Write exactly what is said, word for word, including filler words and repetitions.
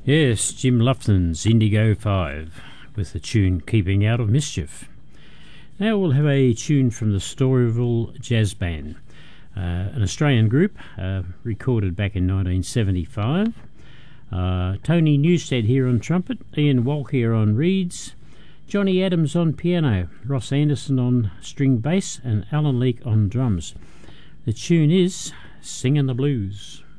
Yes, Jim Lufton's Indigo five with the tune Keeping Out of Mischief. Now we'll have a tune from the Storyville Jazz Band, uh, an Australian group, uh, recorded back in nineteen seventy-five. Uh, Tony Newstead here on trumpet, Ian Walk here on reeds, Johnny Adams on piano, Ross Anderson on string bass, and Alan Leake on drums. The tune is Singin' the Blues.